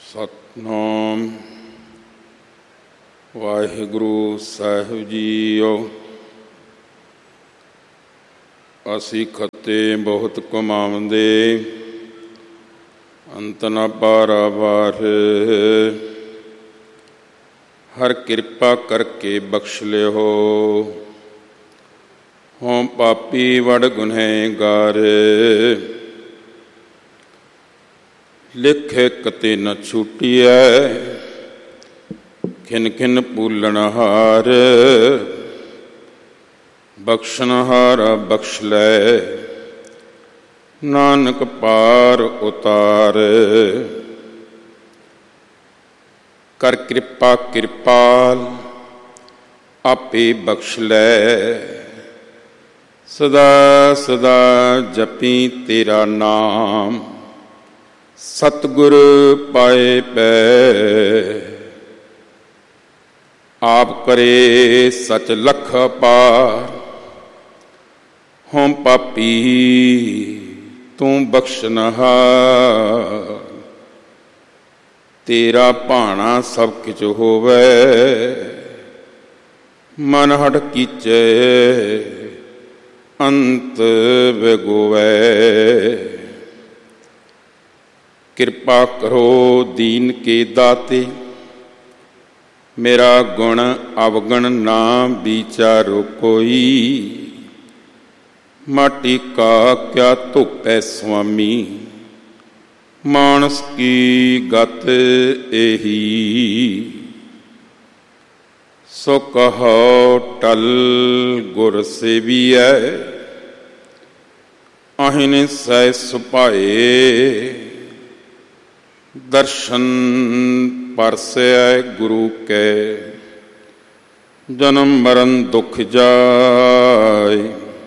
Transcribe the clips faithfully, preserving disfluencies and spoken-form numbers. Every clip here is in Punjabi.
ਸਤਿਨਾਮ ਵਾਹਿਗੁਰੂ ਸਾਹਿਬ ਜੀਓ। ਅਸੀਂ ਖੱਤੇ ਬਹੁਤ ਕਮਾਉਂਦੇ, ਅੰਤ ਨਾ ਪਾਰਾਵਾਰ। ਹਰ ਕਿਰਪਾ ਕਰਕੇ ਬਖਸ਼ ਲਿਓ, ਹੋਂ ਪਾਪੀ ਵਡ ਗੁਨਹਗਾਰ। ਲਿਖੇ ਕਤੇ ਨ ਛੁਟੀਐ, ਖਿਨ ਖਿਨ ਭੂਲਣਹਾਰ। ਬਖਸ਼ਣਹਾਰਾ ਬਖਸ਼ ਲੈ, ਨਾਨਕ ਪਾਰ ਉਤਾਰ। ਕਰ ਕਿਰਪਾ ਕਿਰਪਾਲ, ਆਪੇ ਬਖਸ਼ ਲੈ। ਸਦਾ ਸਦਾ ਜਪੀ ਤੇਰਾ ਨਾਮ, ਸਤਿਗੁਰ ਪਾਏ ਪੈ। ਆਪ ਕਰੇ ਸਚ ਲਖ ਪਾਰ, ਹੋਂ ਪਾਪੀ ਤੂੰ ਬਖਸ਼ਨਹਾਰ। ਤੇਰਾ ਭਾਣਾ ਸਭ ਕਿਛ ਹੋਵੇ, ਮਨ ਹਠ ਕੀਚੇ ਅੰਤ ਵਿਗੋਵੈ। ਕਿਰਪਾ ਕਰੋ ਦੀਨ ਕੇ ਦਾਤੇ, ਮੇਰਾ ਗੁਣ ਅਵਗਣ ਨਾ ਵਿਚਾਰੋ ਕੋਈ। ਮਾਟੀ ਕਾ ਕਿਆ ਧੋਪੈ ਸੁਆਮੀ, ਮਾਨਸ ਕੀ ਗਤ ਇਹੀ। ਸੋ ਕਹੋ ਟਲ ਗੁਰ ਸੇਵੀਐ, ਅਹਿਨ ਸਹਿ ਸੁਭਾਏ। ਦਰਸ਼ਨ ਪਰਸੈ ਗੁਰੂ ਕੈ, ਜਨਮ ਮਰਨ ਦੁਖ ਜਾਇ।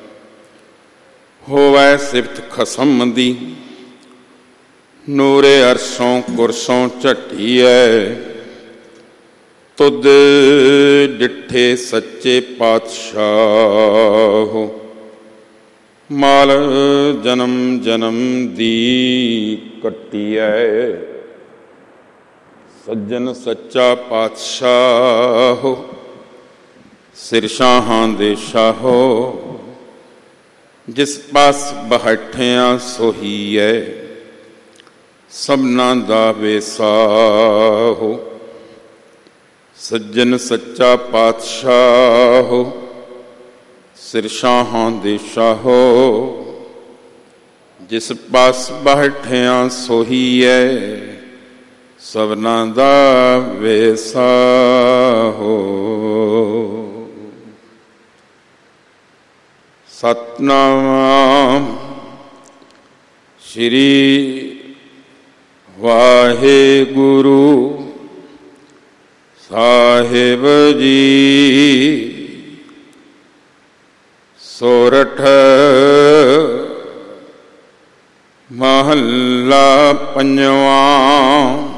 ਹੋਵੈ ਸਿਫਤ ਖਸਮ ਦੀ, ਨੂਰੇ ਅਰਸ਼ੋਂ ਕੁਰਸੋਂ ਝਟੀਐ। ਤੁਧ ਡਿਠੇ ਸੱਚੇ ਪਾਤਸ਼ਾਹ, ਮਾਲ ਜਨਮ ਜਨਮ ਦੀ ਕੱਟੀਐ। ਸੱਜਣ ਸੱਚਾ ਪਾਤਸ਼ਾਹ, ਸਿਰ ਸ਼ਾਹਾਂ ਦੇ ਸ਼ਾਹੋ। ਜਿਸ ਪਾਸ ਬੈਠਿਆ ਸੋਹੀਐ, ਸਭਨਾਂ ਦਾ ਵੇਸਾਹੋ। ਸੱਜਣ ਸੱਚਾ ਪਾਤਸ਼ਾਹ, ਸਿਰ ਸ਼ਾਹਾਂ ਦੇ ਸ਼ਾਹੋ। ਜਿਸ ਪਾਸ ਬੈਠਿਆ ਸੋਹੀਐ, ਸਭਨਾਂ ਦਾ ਵੇਸਾਹੋ। ਸਤਿਨਾਮ ਸ਼੍ਰੀ ਵਾਹਿਗੁਰੂ ਸਾਹਿਬ ਜੀ। ਸੋਰਠ ਮਹੱਲਾ ਪੰਜਵਾਂ।